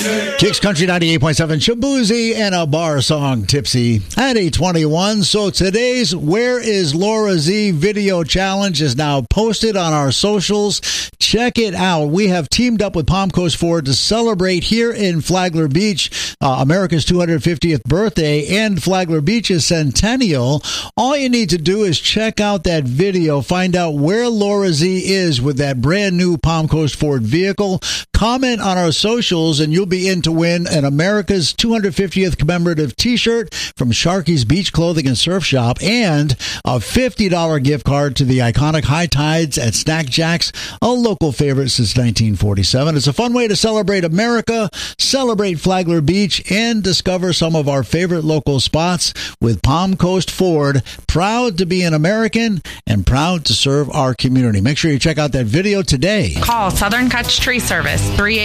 Kicks Country 98.7, Shabuzi and a bar song, Tipsy, at 8:21. So today's Where is Laura Z video challenge is now posted on our socials. Check it out. We have teamed up with Palm Coast Ford to celebrate here in Flagler Beach, America's 250th birthday and Flagler Beach's centennial. All you need to do is check out that video, find out where Laura Z is with that brand new Palm Coast Ford vehicle. Comment on our socials and you'll be in to win an America's 250th commemorative t-shirt from Sharky's Beach Clothing and Surf Shop and a $50 gift card to the iconic High Tides at Snack Jacks, a local favorite since 1947. It's a fun way to celebrate America, celebrate Flagler Beach, and discover some of our favorite local spots with Palm Coast Ford, proud to be an American and proud to serve our community. Make sure you check out that video today. Call Southern Touch Tree Service,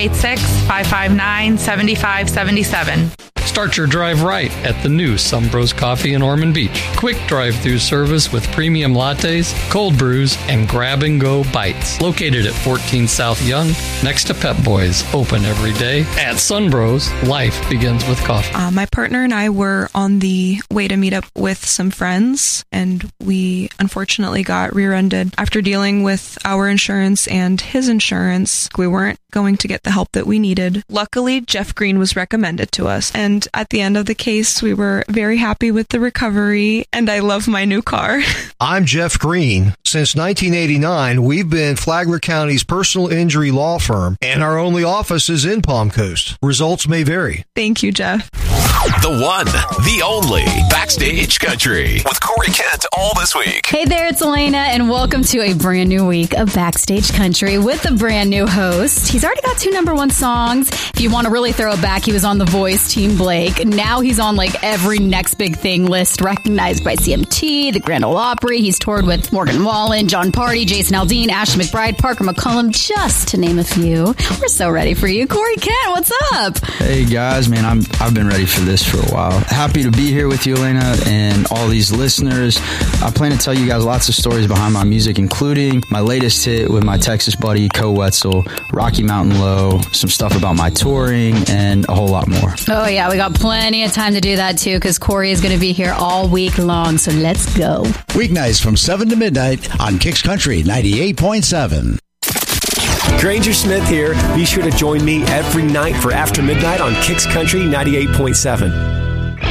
386-559-7577. Start your drive right at the new Sumbros Coffee in Ormond Beach. Quick drive-through service with premium lattes, cold brews, and grab-and-go bites. Located at 14 South Young, next to Pep Boys. Open every day. At Sunbros, life begins with coffee. My partner and I were on the way to meet up with some friends, and we unfortunately got rear-ended. After dealing with our insurance and his insurance, we weren't going to get the help that we needed. Luckily, Jeff Green was recommended to us, and at the end of the case, we were very happy with the recovery, and I love my new car. I'm Jeff Green. Since 1989, we've been Flagler County's personal injury law firm, and our only office is in Palm Coast. Results may vary. Thank you, Jeff. The one, the only Backstage Country with Corey Kent all this week. Hey there, it's Elena, and welcome to a brand new week of Backstage Country with a brand new host. He's already got 2 number 1 songs. If you want to really throw it back, he was on The Voice, Team Blake. Now he's on like every next big thing list, recognized by CMT, the Grand Ole Opry. He's toured with Morgan Wallen, John Party, Jason Aldean, Ashley McBride, Parker McCullum, just to name a few. We're so ready for you. Corey Kent, what's up? Hey guys, man, I've been ready for this for a while. Happy to be here with you, Elena, and all these listeners. I plan to tell you guys lots of stories behind my music, including my latest hit with my Texas buddy, Co Wetzel, Rocky Mountain Low, some stuff about my touring, and a whole lot more. Oh yeah, we got plenty of time to do that too, because Corey is going to be here all week long, so let's go. Weeknights from 7 to midnight on Kicks Country 98.7. Granger Smith here. Be sure to join me every night for After Midnight on Kicks Country 98.7.